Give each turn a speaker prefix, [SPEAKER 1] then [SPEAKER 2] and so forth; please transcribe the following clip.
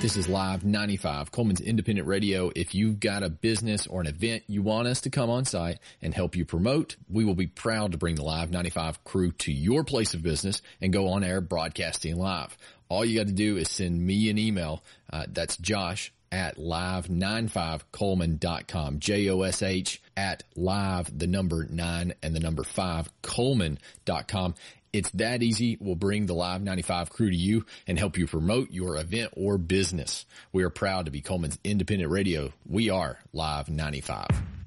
[SPEAKER 1] This is Live 95, Coleman's independent radio. If you've got a business or an event you want us to come on site and help you promote, we will be proud to bring the Live 95 crew to your place of business and go on air broadcasting live. All you got to do is send me an email. That's Josh at live95coleman.com. Josh at live, the number 9 and the number 5, Coleman.com. It's that easy. We'll bring the Live 95 crew to you and help you promote your event or business. We are proud to be Coleman's independent radio. We are Live 95.